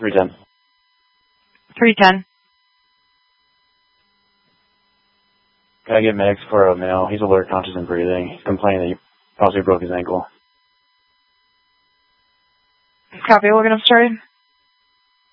310. 310. Gotta get medics for a male. He's alert, conscious, and breathing. He's complaining that he possibly broke his ankle. Copy, we're gonna start.